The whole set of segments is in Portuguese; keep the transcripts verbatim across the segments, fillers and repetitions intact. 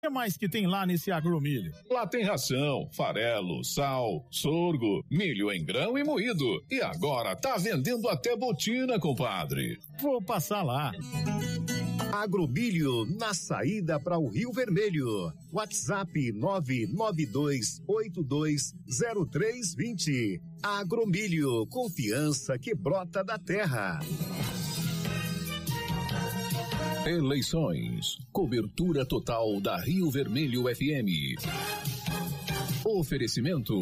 O que mais que tem lá nesse agromilho? Lá tem ração, farelo, sal, sorgo, milho em grão e moído. E agora tá vendendo até botina, compadre. Vou passar lá. Agromilho na saída para o Rio Vermelho. WhatsApp nove nove dois oito dois zero três dois zero. Agromilho, confiança que brota da terra. Eleições. Cobertura total da Rio Vermelho F M. Oferecimento.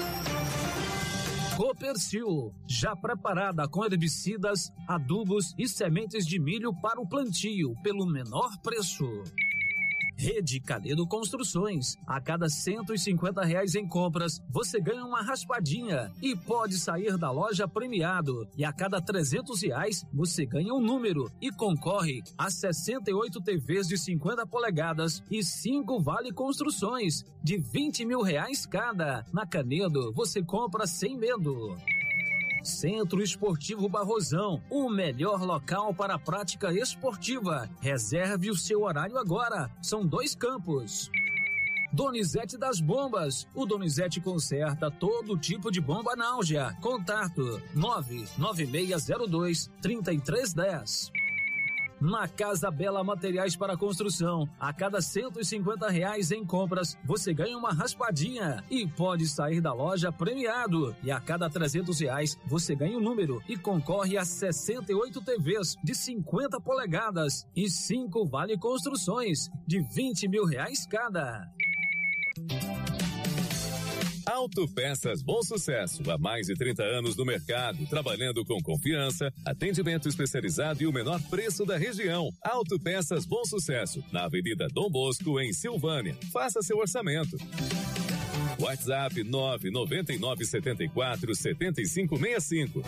Copercil, já preparada com herbicidas, adubos e sementes de milho para o plantio pelo menor preço. Rede Canedo Construções, a cada cento e cinquenta reais em compras, você ganha uma raspadinha e pode sair da loja premiado. E a cada trezentos reais, você ganha um número e concorre a sessenta e oito T Vs de cinquenta polegadas e cinco Vale Construções de vinte mil reais cada. Na Canedo, você compra sem medo. Centro Esportivo Barrosão, o melhor local para a prática esportiva. Reserve o seu horário agora. São dois campos. Donizete das Bombas. O Donizete conserta todo tipo de bomba náusea. Contato nove nove seis zero dois três três um zero. Na Casa Bela Materiais para Construção, a cada cento e cinquenta reais em compras, você ganha uma raspadinha e pode sair da loja premiado. E a cada trezentos reais, você ganha um número e concorre a sessenta e oito T Vs de cinquenta polegadas e cinco Vale Construções de vinte mil reais cada. Autopeças Bom Sucesso, há mais de trinta anos no mercado, trabalhando com confiança, atendimento especializado e o menor preço da região. Autopeças Bom Sucesso, na Avenida Dom Bosco, em Silvânia. Faça seu orçamento. WhatsApp nove nove nove sete quatro sete cinco seis cinco.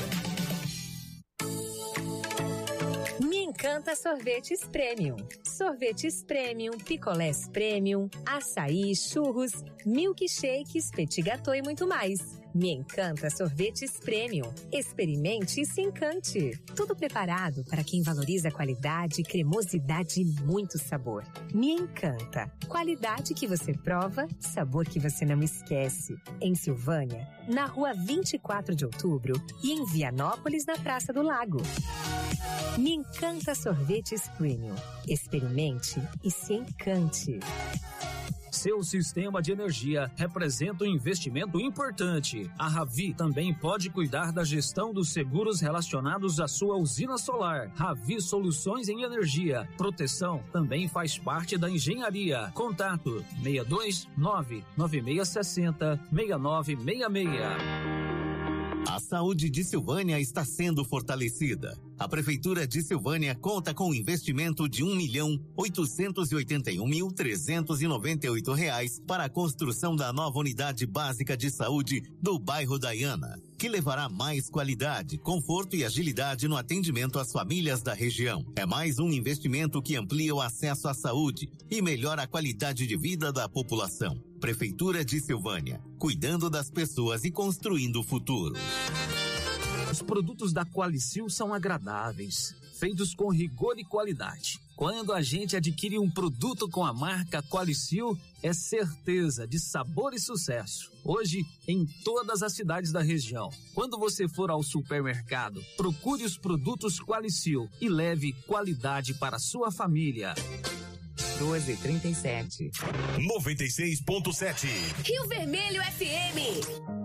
Me encanta sorvetes premium. Sorvetes premium, picolés premium, açaí, churros, milkshakes, petit gâteau e muito mais. Me encanta sorvetes premium. Experimente e se encante. Tudo preparado para quem valoriza qualidade, cremosidade e muito sabor. Me encanta. Qualidade que você prova, sabor que você não esquece. Em Silvânia, na rua vinte e quatro de outubro e em Vianópolis, na Praça do Lago. Me encanta sorvetes premium. Experimente e se encante. Seu sistema de energia representa um investimento importante. A Ravi também pode cuidar da gestão dos seguros relacionados à sua usina solar. Ravi Soluções em Energia. Proteção também faz parte da engenharia. Contato seis dois nove nove seis seis zero seis nove seis seis. A saúde de Silvânia está sendo fortalecida. A Prefeitura de Silvânia conta com um investimento de um milhão oitocentos e oitenta e um mil trezentos e noventa e oito reais para a construção da nova unidade básica de saúde do bairro Daiana, que levará mais qualidade, conforto e agilidade no atendimento às famílias da região. É mais um investimento que amplia o acesso à saúde e melhora a qualidade de vida da população. Prefeitura de Silvânia, cuidando das pessoas e construindo o futuro. Os produtos da Qualicil são agradáveis, feitos com rigor e qualidade. Quando a gente adquire um produto com a marca Qualicil, é certeza de sabor e sucesso. Hoje, em todas as cidades da região. Quando você for ao supermercado, procure os produtos Qualicil e leve qualidade para a sua família. doze e trinta e sete. noventa e seis ponto sete. Rio Vermelho F M.